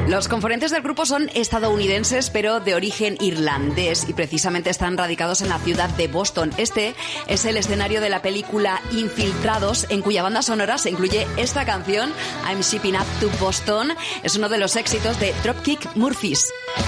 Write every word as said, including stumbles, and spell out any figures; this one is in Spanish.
Los componentes del grupo son estadounidenses, pero de origen irlandés, y precisamente están radicados en la ciudad de Boston. Este es el escenario de la película Infiltrados, en cuya banda sonora se incluye esta canción, I'm Shipping Up to Boston. Es uno de los éxitos de Dropkick Murphys.